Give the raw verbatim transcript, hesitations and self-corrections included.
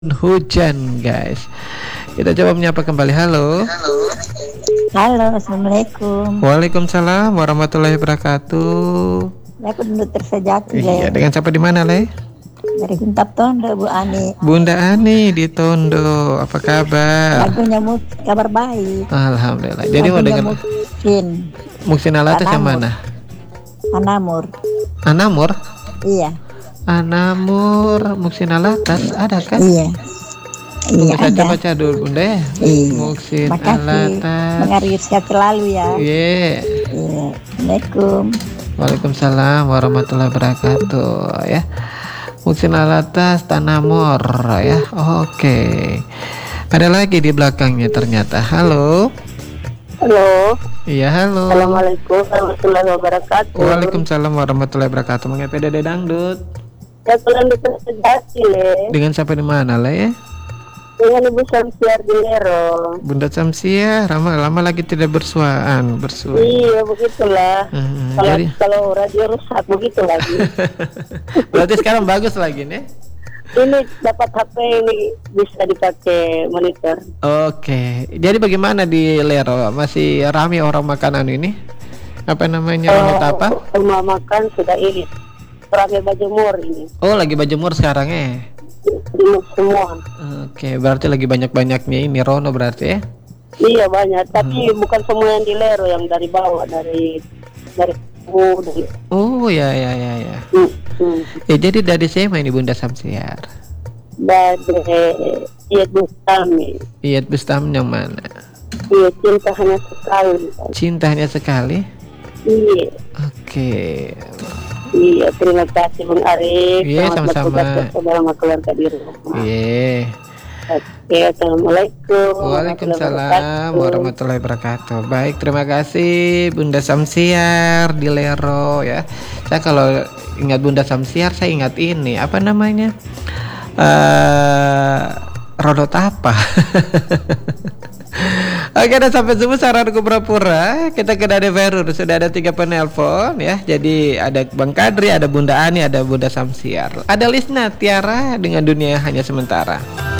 Hujan guys. Kita coba menyapa kembali. Halo. Halo, assalamualaikum. Waalaikumsalam warahmatullahi wabarakatuh. Ya, aku dulu tersejati. Iya, dengan siapa di mana Le? Dari Kuntap Tondo, Bu Ani. Bunda Ani di Tondo. Apa kabar? Lagunya Muk, kabar baik. Alhamdulillah. Jadi mau Lagunya dengar Muksin Muksin Alatas yang mana? Anamur. Anamur? Iya. Anamur Muksin Alatas ada kan? Iya. Iya, Bisa ada. baca dulu Bunda ya. Iya. Muksin Makasih. Alatas. Mengalir sehat selalu ya. Iya. Iya. Assalamualaikum. Waalaikumsalam warahmatullahi wabarakatuh ya. Muksin Alatas Tanamor ya. Oke. Ada lagi di belakangnya ternyata. Halo. Halo. Iya, halo. Assalamualaikum warahmatullahi wabarakatuh. Waalaikumsalam warahmatullahi wabarakatuh. Mengapa Dede Dangdut? Ya, kurang dipersejati, Le. Dengan siapa di mana lah ya? Dengan Ibu Samsiar di Lero. Bunda Samsia, lama-lama lagi tidak bersuaan, bersua. Iya, begitulah. Hmm, kalau, jadi kalau radio rusak, begitu lagi. berarti sekarang bagus lagi nih. Ini dapat H P ini bisa dipakai monitor. Oke. Jadi bagaimana di Lero? Masih ramai orang makanan ini? Apa namanya? Oh, Ramai apa? Rumah makan sudah ini. Ramai Bajemur ini. Oh, lagi berjemur sekarang ya? Ini semua. Oke, berarti lagi banyak-banyaknya ini Rono berarti ya? Iya, banyak. Tapi bukan semua yang di Lero, yang dari bawah, dari dari oh, dari Oh, ya ya ya ya. hmm, hmm. Ya, jadi dari siapa ini Bunda Samsiar? dari iya Bustami. Iya, Bustam yang mana? Iya, cinta hanya sekali. Cinta hanya sekali? Iya, Oke. iya, terima kasih Bung Arif. Iya, Selamat sama-sama. bertugas bersama keluarga di rumah. Iya. Oke, assalamualaikum. Waalaikumsalam warahmatullahi wabarakatuh. Baik, terima kasih Bunda Samsiar di Lero ya. Saya kalau ingat Bunda Samsiar saya ingat ini apa namanya? Eh Rodot apa? Oke, dan sampai subuh saranku pura-pura. Kita ke Dade Verur. Sudah ada tiga penelpon ya. Jadi ada Bang Kadri, ada Bunda Ani, ada Bunda Samsiar. Ada Lisna Tiara dengan dunia hanya sementara.